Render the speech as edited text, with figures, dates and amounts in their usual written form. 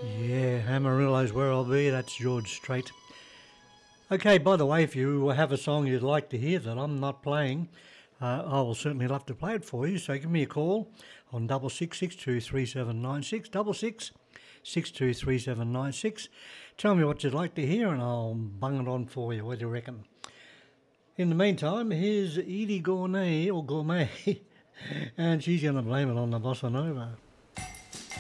Yeah, Amarillo's where I'll be. That's George Strait. Okay, by the way, if you have a song you'd like to hear that I'm not playing, I will certainly love to play it for you. So give me a call on 66623796, 66623796. Tell me what you'd like to hear and I'll bung it on for you. What do you reckon? In the meantime, here's Edie Gourmet, and she's going to blame it on the bossa nova.